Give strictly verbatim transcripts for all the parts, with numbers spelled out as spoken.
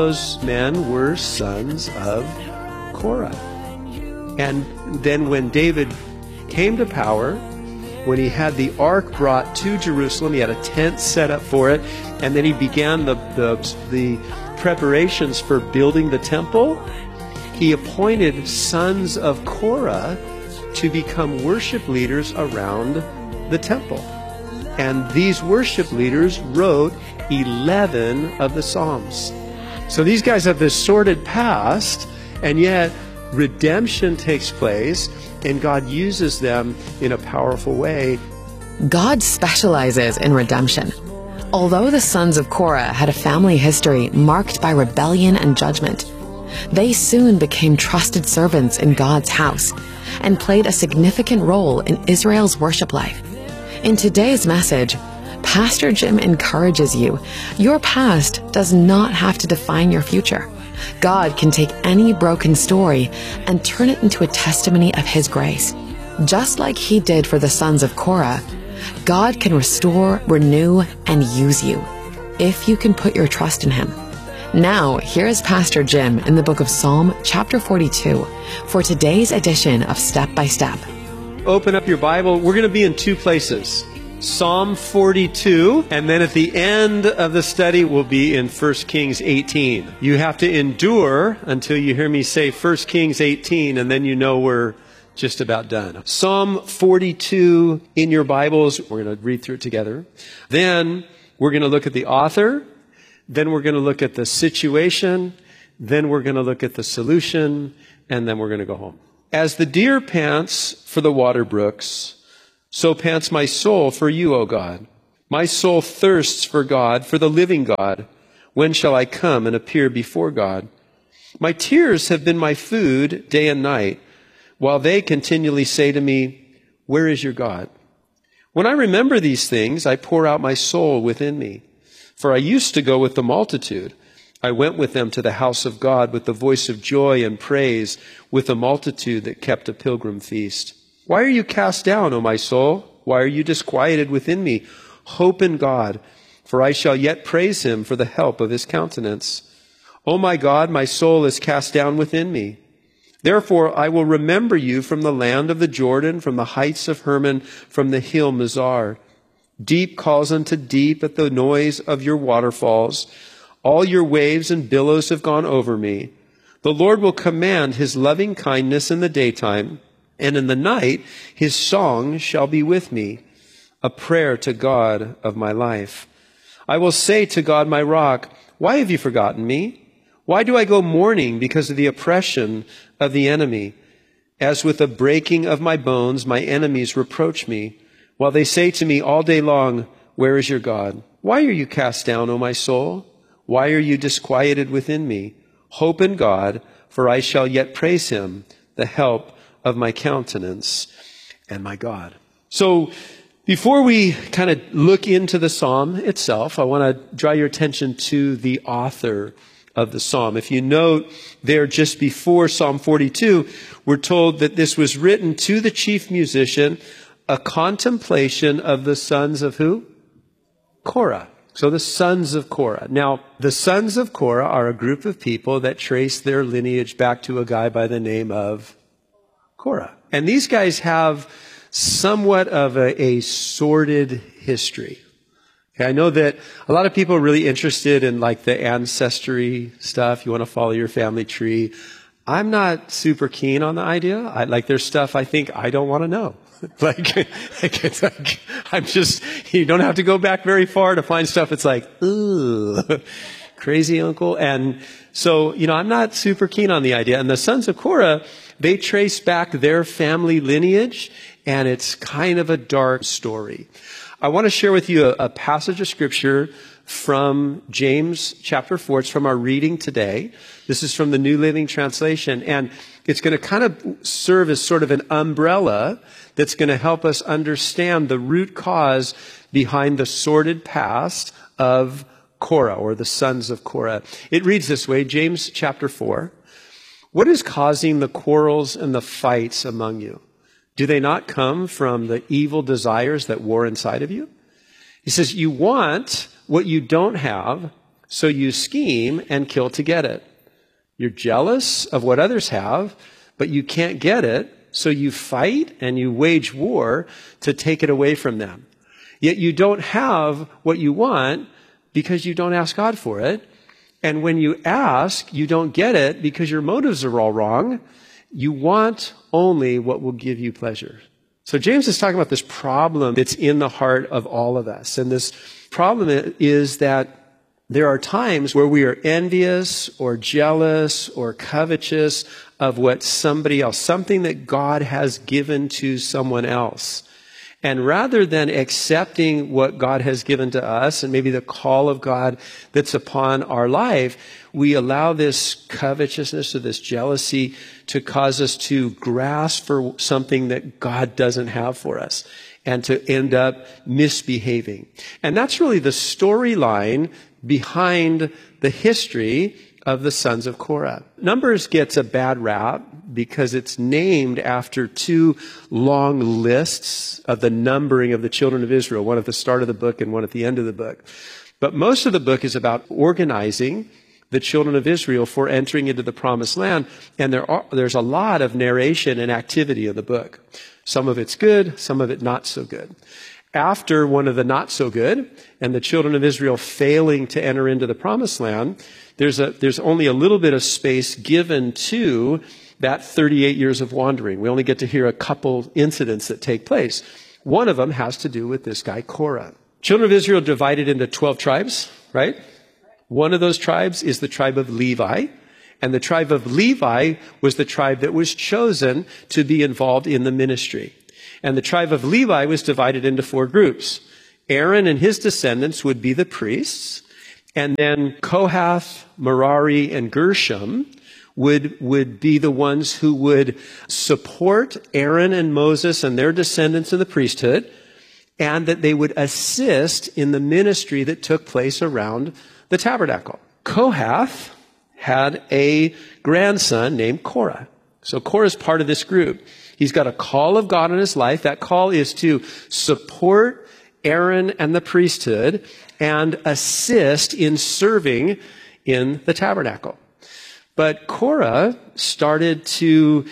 Those men were sons of Korah. And then when David came to power, when he had the ark brought to Jerusalem, he had a tent set up for it, and then he began the, the, the preparations for building the temple. He appointed sons of Korah to become worship leaders around the temple. And these worship leaders wrote eleven of the Psalms. So these guys have this sordid past, and yet redemption takes place, and God uses them in a powerful way. God specializes in redemption. Although the sons of Korah had a family history marked by rebellion and judgment, they soon became trusted servants in God's house and played a significant role in Israel's worship life. In today's message, Pastor Jim encourages you, your past does not have to define your future. God can take any broken story and turn it into a testimony of His grace. Just like He did for the sons of Korah, God can restore, renew, and use you if you can put your trust in Him. Now, here is Pastor Jim in the book of Psalm chapter forty-two for today's edition of Step by Step. Open up your Bible. We're going to be in two places. Psalm forty-two, and then at the end of the study, we'll be in First Kings eighteen. You have to endure until you hear me say First Kings eighteen, and then you know we're just about done. Psalm forty-two in your Bibles. We're going to read through it together. Then we're going to look at the author. Then we're going to look at the situation. Then we're going to look at the solution. And then we're going to go home. As the deer pants for the water brooks, so pants my soul for you, O God. My soul thirsts for God, for the living God. When shall I come and appear before God? My tears have been my food day and night, while they continually say to me, where is your God? When I remember these things, I pour out my soul within me. For I used to go with the multitude. I went with them to the house of God with the voice of joy and praise, with the multitude that kept a pilgrim feast. Why are you cast down, O my soul? Why are you disquieted within me? Hope in God, for I shall yet praise Him for the help of His countenance. O my God, my soul is cast down within me. Therefore I will remember you from the land of the Jordan, from the heights of Hermon, from the hill Mizar. Deep calls unto deep at the noise of your waterfalls. All your waves and billows have gone over me. The Lord will command His loving kindness in the daytime, and in the night His song shall be with me, a prayer to God of my life. I will say to God my rock, why have you forgotten me? Why do I go mourning because of the oppression of the enemy? As with the breaking of my bones, my enemies reproach me, while they say to me all day long, where is your God? Why are you cast down, O my soul? Why are you disquieted within me? Hope in God, for I shall yet praise Him, the help of my countenance and my God. So before we kind of look into the psalm itself, I want to draw your attention to the author of the psalm. If you note there just before Psalm forty-two, we're told that this was written to the chief musician, a contemplation of the sons of who? Korah. So the sons of Korah. Now, the sons of Korah are a group of people that trace their lineage back to a guy by the name of Korah. And these guys have somewhat of a, a sordid history. Okay, I know that a lot of people are really interested in like the ancestry stuff. You want to follow your family tree. I'm not super keen on the idea. I, like there's stuff I think I don't want to know. like, like, it's like, I'm just, you don't have to go back very far to find stuff. It's like, ooh, crazy uncle. And so, you know, I'm not super keen on the idea. And the sons of Korah, they trace back their family lineage, and it's kind of a dark story. I want to share with you a, a passage of scripture from James chapter four. It's from our reading today. This is from the New Living Translation, and it's going to kind of serve as sort of an umbrella that's going to help us understand the root cause behind the sordid past of Korah, or the sons of Korah. It reads this way, James chapter four. What is causing the quarrels and the fights among you? Do they not come from the evil desires that war inside of you? He says, you want what you don't have, so you scheme and kill to get it. You're jealous of what others have, but you can't get it, so you fight and you wage war to take it away from them. Yet you don't have what you want because you don't ask God for it. And when you ask, you don't get it because your motives are all wrong. You want only what will give you pleasure. So James is talking about this problem that's in the heart of all of us. And this problem is that there are times where we are envious or jealous or covetous of what somebody else, something that God has given to someone else. And rather than accepting what God has given to us and maybe the call of God that's upon our life, we allow this covetousness or this jealousy to cause us to grasp for something that God doesn't have for us and to end up misbehaving. And that's really the storyline behind the history of the sons of Korah. Numbers gets a bad rap because it's named after two long lists of the numbering of the children of Israel, one at the start of the book and one at the end of the book. But most of the book is about organizing the children of Israel for entering into the promised land. And there are, there's a lot of narration and activity in the book. Some of it's good, some of it not so good. After one of the not so good and the children of Israel failing to enter into the promised land, there's a, there's only a little bit of space given to that thirty-eight years of wandering. We only get to hear a couple incidents that take place. One of them has to do with this guy, Korah. Children of Israel divided into twelve tribes, right? One of those tribes is the tribe of Levi. And the tribe of Levi was the tribe that was chosen to be involved in the ministry. And the tribe of Levi was divided into four groups. Aaron and his descendants would be the priests. And then Kohath, Merari, and Gershom would, would be the ones who would support Aaron and Moses and their descendants in the priesthood, and that they would assist in the ministry that took place around the tabernacle. Kohath had a grandson named Korah. So Korah is part of this group. He's got a call of God in his life. That call is to support Aaron and the priesthood and assist in serving in the tabernacle. But Korah started to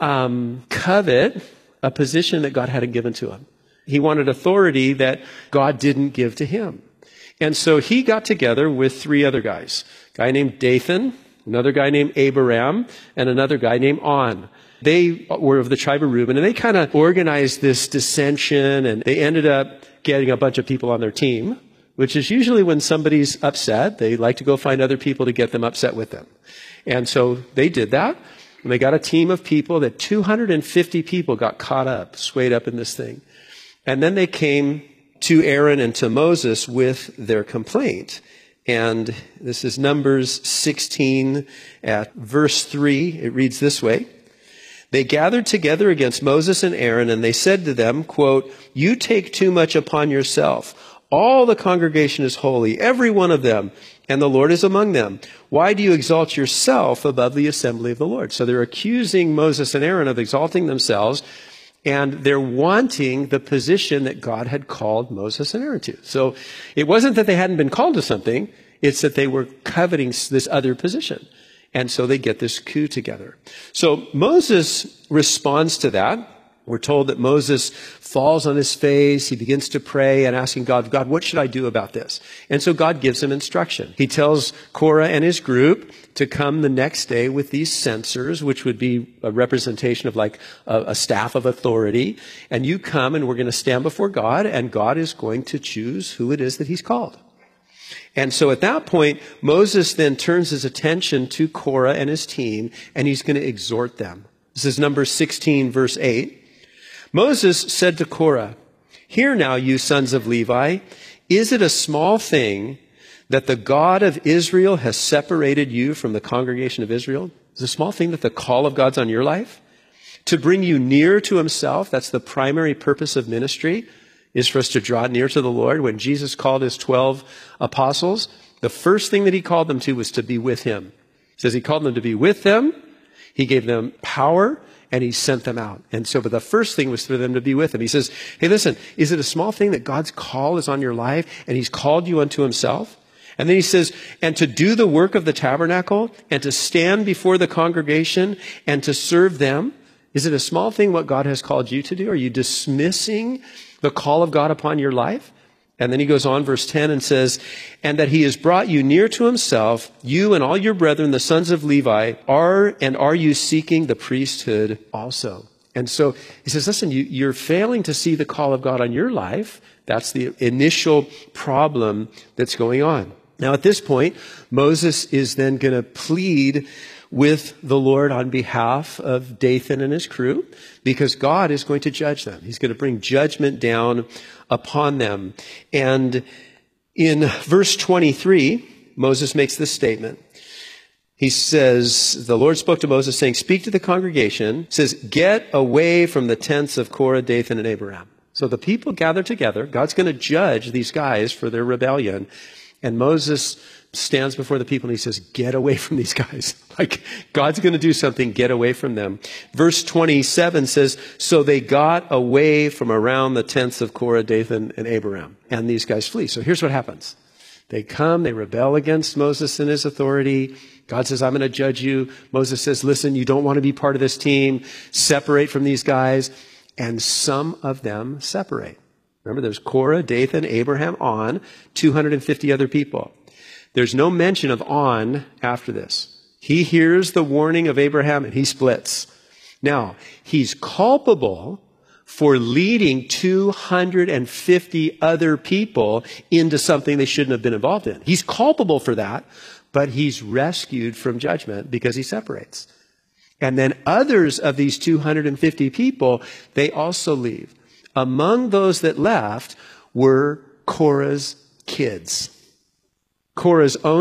um, covet a position that God hadn't given to him. He wanted authority that God didn't give to him. And so he got together with three other guys. A guy named Dathan, another guy named Abiram, and another guy named On. They were of the tribe of Reuben, and they kind of organized this dissension, and they ended up getting a bunch of people on their team, which is usually when somebody's upset, they like to go find other people to get them upset with them. And so they did that, and they got a team of people that two hundred fifty people got caught up, swayed up in this thing. And then they came to Aaron and to Moses with their complaint. And this is Numbers sixteen at verse three. It reads this way. They gathered together against Moses and Aaron, and they said to them, quote, "You take too much upon yourself. All the congregation is holy, every one of them, and the Lord is among them. Why do you exalt yourself above the assembly of the Lord?" So they're accusing Moses and Aaron of exalting themselves, and they're wanting the position that God had called Moses and Aaron to. So it wasn't that they hadn't been called to something, it's that they were coveting this other position. And so they get this coup together. So Moses responds to that. We're told that Moses falls on his face. He begins to pray and asking God, God, what should I do about this? And so God gives him instruction. He tells Korah and his group to come the next day with these censers, which would be a representation of like a, a staff of authority. And you come and we're going to stand before God, and God is going to choose who it is that he's called. And so at that point, Moses then turns his attention to Korah and his team, and he's going to exhort them. This is Numbers sixteen, verse eight. Moses said to Korah, "Hear now, you sons of Levi, is it a small thing that the God of Israel has separated you from the congregation of Israel?" Is it a small thing that the call of God's on your life? To bring you near to himself, that's the primary purpose of ministry, is for us to draw near to the Lord. When Jesus called his twelve apostles, the first thing that he called them to was to be with him. It says he called them to be with them. He gave them power, and he sent them out. And so, but the first thing was for them to be with him. He says, hey, listen, is it a small thing that God's call is on your life, and he's called you unto himself? And then he says, and to do the work of the tabernacle, and to stand before the congregation, and to serve them. Is it a small thing what God has called you to do? Are you dismissing the call of God upon your life? And then he goes on, verse ten, and says, and that he has brought you near to himself, you and all your brethren, the sons of Levi, are and are you seeking the priesthood also? And so he says, listen, you, you're failing to see the call of God on your life. That's the initial problem that's going on. Now, at this point, Moses is then going to plead with the Lord on behalf of Dathan and his crew, because God is going to judge them. He's going to bring judgment down upon them. And in verse twenty-three, Moses makes this statement. He says, the Lord spoke to Moses saying, speak to the congregation, says, get away from the tents of Korah, Dathan, and Abiram. So the people gather together. God's going to judge these guys for their rebellion. And Moses stands before the people and he says, get away from these guys. Like, God's going to do something, get away from them. Verse twenty-seven says, so they got away from around the tents of Korah, Dathan, and Abiram. And these guys flee. So here's what happens. They come, they rebel against Moses and his authority. God says, I'm going to judge you. Moses says, listen, you don't want to be part of this team. Separate from these guys. And some of them separate. Remember, there's Korah, Dathan, Abraham, On, two hundred fifty other people. There's no mention of On after this. He hears the warning of Abraham and he splits. Now, he's culpable for leading two hundred fifty other people into something they shouldn't have been involved in. He's culpable for that, but he's rescued from judgment because he separates. And then others of these two hundred fifty people, they also leave. Among those that left were Korah's kids. Korah's own